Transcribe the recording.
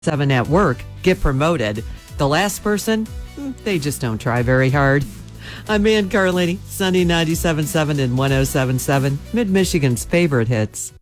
7 at work get promoted. The last person, they just don't try very hard. I'm Ann Carlini, Sunny 97.7 and 107.7, Mid-Michigan's favorite hits.